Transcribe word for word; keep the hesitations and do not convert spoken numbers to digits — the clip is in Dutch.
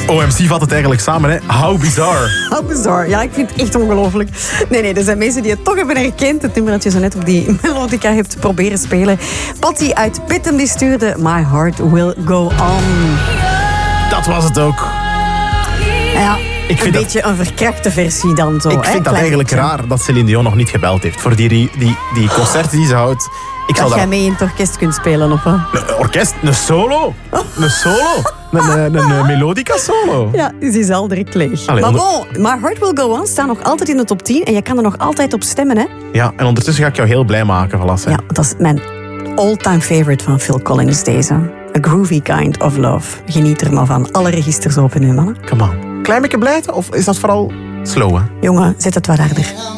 O M C vat het eigenlijk samen, hè. How bizarre. How bizarre. Ja, ik vind het echt ongelooflijk. Nee, nee, er zijn mensen die het toch hebben herkend. Het nummer dat je zo net op die melodica hebt proberen spelen. Patty uit Pitten die stuurde My Heart Will Go On. Dat was het ook. Ja, Ik een vind beetje een verkrachte versie dan zo. Ik hè? vind dat Klein eigenlijk beetje. raar dat Céline Dion nog niet gebeld heeft. Voor die, die, die, die concerten die ze houdt. Ik zal Dat jij daar... mee in het orkest kunt spelen, of wat? Een orkest, een solo. Een solo. Een, een, een, een melodica solo. Ja, is is al direct leeg. Allee, maar onder- bon, My Heart Will Go On staat nog altijd in de top tien. En je kan er nog altijd op stemmen, hè? Ja, en ondertussen ga ik jou heel blij maken, Valasse. Ja, dat is mijn all-time favorite van Phil Collins, deze. A Groovy Kind of Love. Geniet er maar van. Alle registers open nu, mannen. Come on. Klein beetje blijten of is dat vooral slow, hè? Jongen, zet het wat harder.